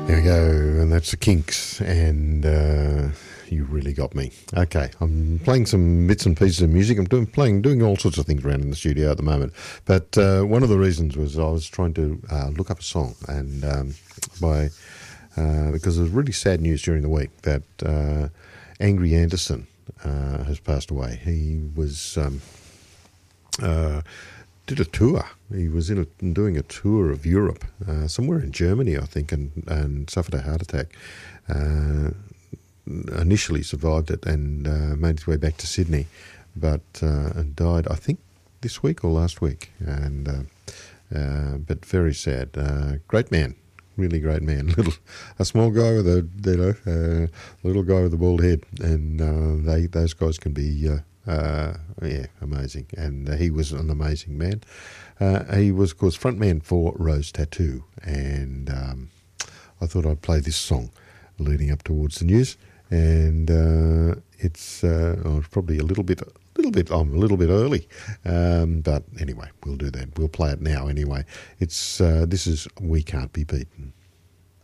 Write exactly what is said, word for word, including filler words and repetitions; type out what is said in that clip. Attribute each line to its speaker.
Speaker 1: There we go, and that's the Kinks, and uh, You Really Got Me. Okay, I'm playing some bits and pieces of music. I'm doing playing, doing all sorts of things around in the studio at the moment. But uh, one of the reasons was I was trying to uh, look up a song, and um, by uh, because there was really sad news during the week that uh, Angry Anderson uh, has passed away. He was um, uh, did a tour. He was in a, doing a tour of Europe, uh, somewhere in Germany, I think, and, and suffered a heart attack. Uh, initially survived it and uh, made his way back to Sydney, but uh, and died, I think, this week or last week. And uh, uh, but very sad. Uh, great man, really great man. Little, a small guy with a you know, uh, little guy with a bald head, and uh, they those guys can be. Uh, Uh, yeah, amazing. And uh, he was an amazing man. Uh, he was, of course, frontman for Rose Tattoo. And um, I thought I'd play this song leading up towards the news. And uh, it's, uh, oh, it's probably a little bit, little bit, I'm a little bit early. Um, but anyway, we'll do that. We'll play it now anyway. It's uh, this is We Can't Be Beaten.